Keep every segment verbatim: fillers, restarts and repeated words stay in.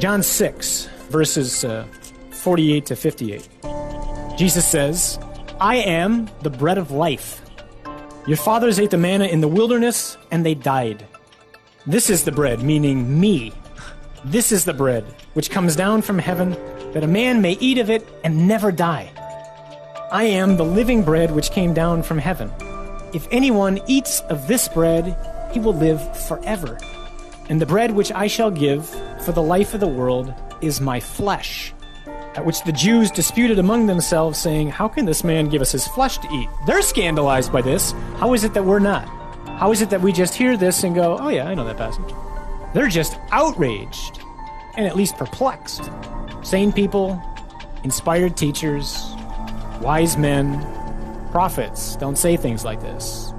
John six, verses uh, forty-eight to fifty-eight. Jesus says, I am the bread of life. Your fathers ate the manna in the wilderness, and they died. This is the bread, meaning me. This is the bread which comes down from heaven, that a man may eat of it and never die. I am the living bread which came down from heaven. If anyone eats of this bread, he will live forever. And the bread which I shall give for the life of the world is my flesh. At which the Jews disputed among themselves, saying, how can this man give us his flesh to eat? They're scandalized by this. How is it that we're not? How is it that we just hear this and go, oh yeah, I know that passage? They're just outraged and at least perplexed. Sane people, inspired teachers, wise men, prophets don't say things like this.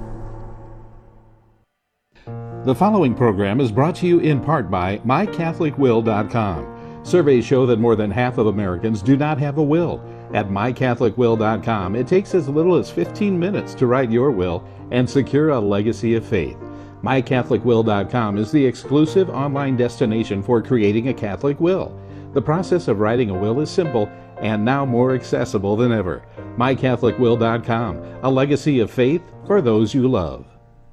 The following program is brought to you in part by my catholic will dot com. Surveys show that more than half of Americans do not have a will. At my catholic will dot com, it takes as little as fifteen minutes to write your will and secure a legacy of faith. my catholic will dot com is the exclusive online destination for creating a Catholic will. The process of writing a will is simple and now more accessible than ever. my catholic will dot com, a legacy of faith for those you love.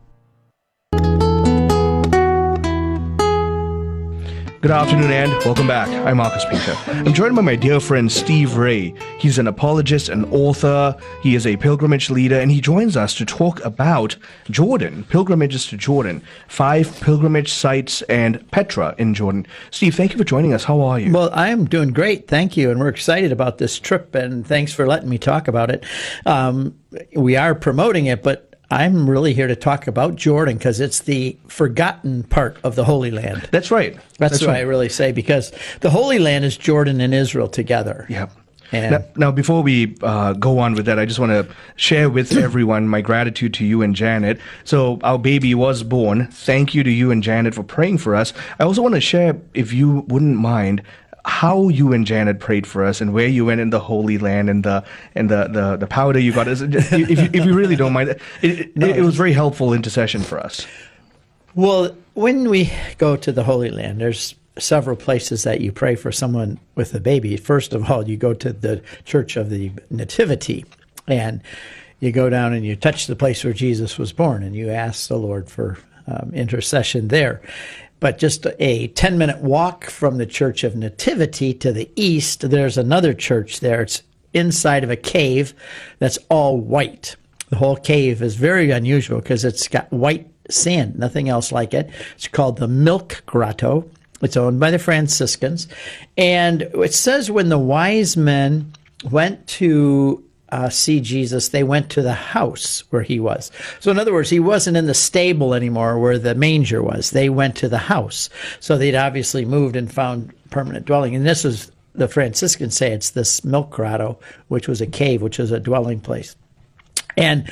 Good afternoon and welcome back. I'm Marcus Peter. I'm joined by my dear friend Steve Ray. He's an apologist and author. He is a pilgrimage leader, and he joins us to talk about Jordan, pilgrimages to Jordan, five pilgrimage sites, and Petra in Jordan. Steve, thank you for joining us. How are you? Well, I am doing great. Thank you. And we're excited about this trip, and thanks for letting me talk about it. Um, we are promoting it, but I'm really here to talk about Jordan because it's the forgotten part of the Holy Land. That's right. That's, That's what right. I really say, because the Holy Land is Jordan and Israel together. Yeah. And now, now, before we uh, go on with that, I just want to share with everyone my gratitude to you and Janet. So our baby was born. Thank you to you and Janet for praying for us. I also want to share, if you wouldn't mind, how you and Janet prayed for us and where you went in the Holy Land and the and the, the, the powder you got. If you, if you really don't mind, it, it, no, it, it was very helpful intercession for us. Well, when we go to the Holy Land, there's several places that you pray for someone with a baby. First of all, you go to the Church of the Nativity, and you go down and you touch the place where Jesus was born, and you ask the Lord for um, intercession there. But just a ten-minute walk from the Church of Nativity to the east, there's another church there. It's inside of a cave that's all white. The whole cave is very unusual because it's got white sand, nothing else like it. It's called the Milk Grotto. It's owned by the Franciscans. And it says when the wise men went to Uh, see Jesus, they went to the house where he was. So in other words, he wasn't in the stable anymore where the manger was. They went to the house. So they'd obviously moved and found permanent dwelling. And this is, the Franciscans say it's this milk grotto, which was a cave, which was a dwelling place. And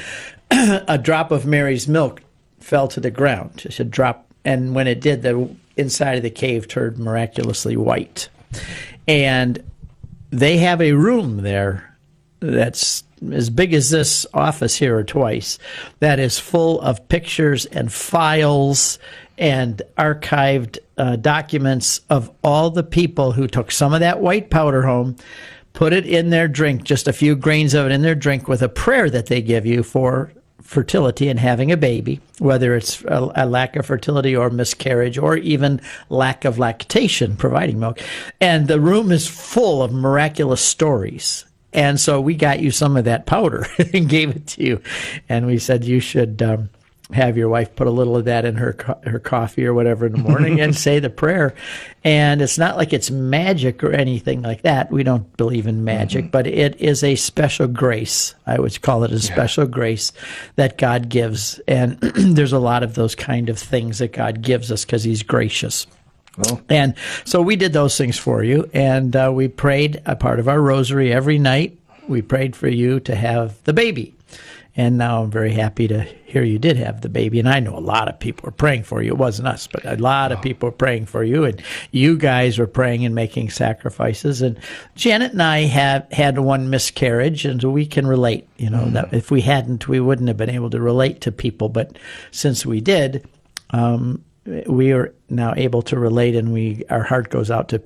a drop of Mary's milk fell to the ground, just a drop. And when it did, the inside of the cave turned miraculously white. And they have a room there that's as big as this office here or twice, that is full of pictures and files and archived uh, documents of all the people who took some of that white powder home, put it in their drink, just a few grains of it in their drink, with a prayer that they give you for fertility and having a baby, whether it's a, a lack of fertility or miscarriage or even lack of lactation, providing milk. And the room is full of miraculous stories. And so we got you some of that powder and gave it to you. And we said you should um, have your wife put a little of that in her co- her coffee or whatever in the morning and say the prayer. And it's not like it's magic or anything like that. We don't believe in magic, mm-hmm. but it is a special grace. I would call it a special yeah. grace that God gives. And there's a lot of those kind of things that God gives us because he's gracious. Well, and so we did those things for you, and uh, we prayed a part of our rosary every night. We prayed for you to have the baby. And now I'm very happy to hear you did have the baby. And I know a lot of people were praying for you. It wasn't us, but a lot of people were praying for you. And you guys were praying and making sacrifices. And Janet and I have had one miscarriage, and so we can relate. You know, mm. that if we hadn't, we wouldn't have been able to relate to people. But since we did, um, we are now able to relate, and we our heart goes out to